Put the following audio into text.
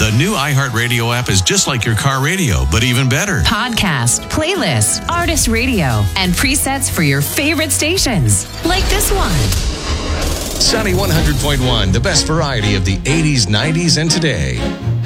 The new iHeartRadio app is just like your car radio, but even better. Podcast, playlist, artist radio, and presets for your favorite stations. Like this one. Sunny 100.1, the best variety of the 80s, 90s, and today.